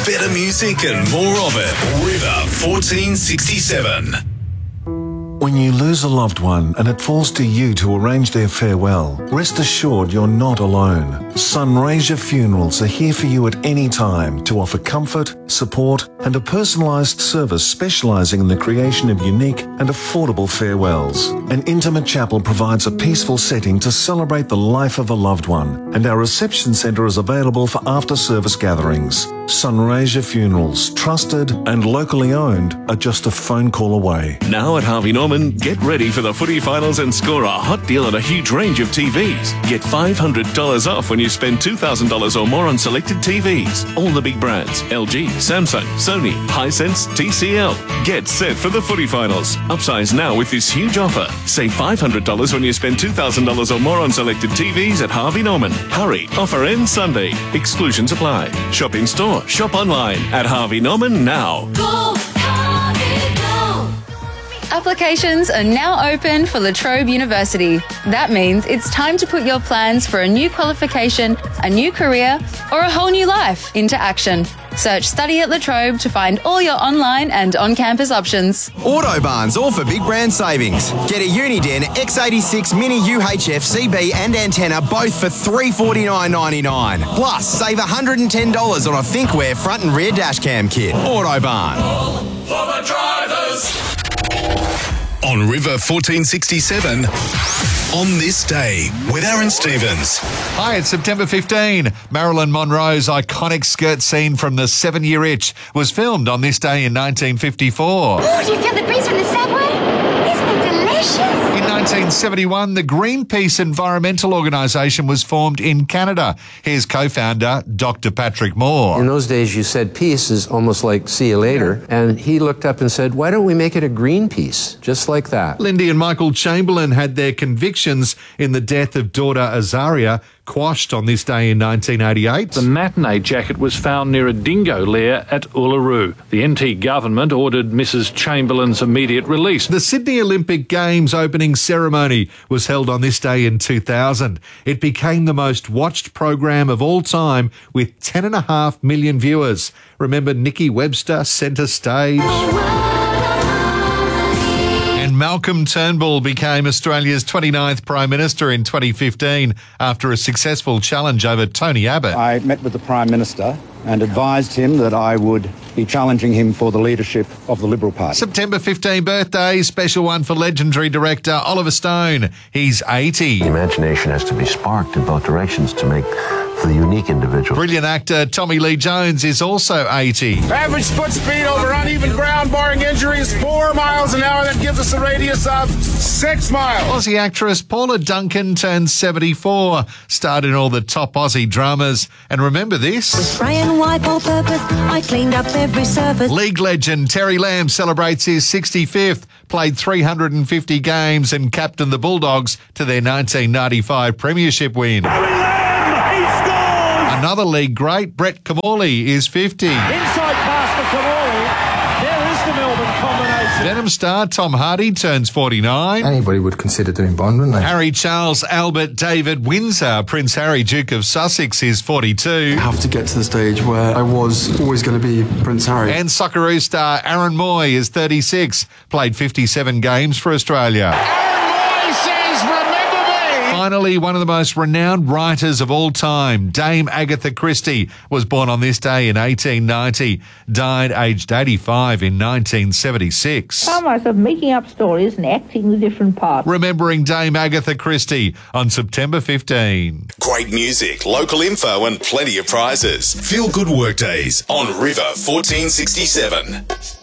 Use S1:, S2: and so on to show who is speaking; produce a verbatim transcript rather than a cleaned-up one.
S1: Better music and more of it. River fourteen sixty-seven.
S2: When you lose a loved one and it falls to you to arrange their farewell, rest assured you're not alone. Sunraysia Funerals are here for you at any time to offer comfort, support and a personalised service specialising in the creation of unique and affordable farewells. An intimate chapel provides a peaceful setting to celebrate the life of a loved one, and our reception centre is available for after-service gatherings. Sunraysia Funerals, trusted and locally owned, are just a phone call away.
S3: Now at Harvey Norman, get ready for the footy finals and score a hot deal on a huge range of T Vs. Get five hundred dollars off when you spend two thousand dollars or more on selected T Vs. All the big brands, L G, Samsung, Sony, Hisense, T C L. Get set for the footy finals. Upsize now with this huge offer. Save five hundred dollars when you spend two thousand dollars or more on selected T Vs at Harvey Norman. Hurry, offer ends Sunday. Exclusions apply. Shop in store, shop online at Harvey Norman now.
S4: Go, Harvey, go.
S5: Applications are now open for La Trobe University. That means it's time to put your plans for a new qualification, a new career, or a whole new life into action. Search Study at La Trobe to find all your online and on-campus options.
S6: Autobarn's all for big brand savings. Get a Uniden X eighty-six Mini U H F C B and antenna both for three hundred forty-nine dollars ninety-nine. Plus, save one hundred ten dollars on a ThinkWare front and rear dash cam kit. Autobarn.
S1: All for the drivers. On River fourteen sixty-seven, on this day with Aaron Stevens.
S7: Hi, it's September fifteenth. Marilyn Monroe's iconic skirt scene from The Seven-Year Itch was filmed on this day in nineteen fifty-four.
S4: Oh, do you feel the breeze from the subway? Isn't it delicious?
S7: In nineteen seventy-one, the Greenpeace Environmental Organisation was formed in Canada. Here's co-founder Doctor Patrick Moore.
S8: In those days, you said peace is almost like see you later. And he looked up and said, why don't we make it a green peace? Just like that.
S7: Lindy and Michael Chamberlain had their convictions in the death of daughter Azaria quashed on this day in nineteen eighty-eight.
S9: The matinee jacket was found near a dingo lair at Uluru. The N T government ordered Missus Chamberlain's immediate release.
S7: The Sydney Olympic Games opening ceremony was held on this day in two thousand. It became the most watched program of all time with ten and a half million viewers. Remember Nikki Webster centre stage? Malcolm Turnbull became Australia's twenty-ninth Prime Minister in twenty fifteen after a successful challenge over Tony Abbott.
S10: I met with the Prime Minister and advised him that I would be challenging him for the leadership of the Liberal Party.
S7: September fifteenth birthday, special one for legendary director Oliver Stone. He's eighty.
S11: The imagination has to be sparked in both directions to make for the unique individual.
S7: Brilliant actor Tommy Lee Jones is also eighty.
S12: Average foot speed over uneven ground, barring injuries, four miles an hour. That gives us a radius of six miles.
S7: Aussie actress Paula Duncan turns seventy-four, starred in all the top Aussie dramas. And remember this?
S13: With spray and wipe all purpose, I cleaned up every surface.
S7: League legend Terry Lamb celebrates his sixty-fifth, played three hundred fifty games and captained the Bulldogs to their nineteen ninety-five premiership win. Another league great, Brett Kamali, is fifty.
S14: Inside pass for Kamali. There is the Melbourne combination.
S7: Venom star Tom Hardy turns forty-nine.
S15: Anybody would consider doing Bond, wouldn't they?
S7: Harry Charles Albert David Windsor, Prince Harry, Duke of Sussex, is forty-two.
S15: I have to get to the stage where I was always going to be Prince Harry.
S7: And Socceroo star Aaron Moy is thirty-six, played fifty-seven games for Australia.
S12: Aaron Moy says, remember me.
S7: Finally, one of the most renowned writers of all time, Dame Agatha Christie, was born on this day in eighteen ninety, died aged eighty-five in nineteen seventy-six.
S16: Found myself making up stories and acting the different parts.
S7: Remembering Dame Agatha Christie on September fifteenth.
S1: Great music, local info and plenty of prizes. Feel good workdays on River fourteen sixty-seven.